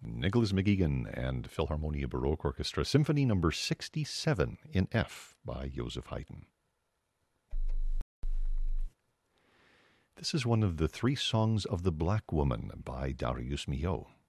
Nicholas McGeegan and Philharmonia Baroque Orchestra, Symphony Number 67 in F by Joseph Haydn. This is one of the three songs of the Black Woman by Darius Milhaud.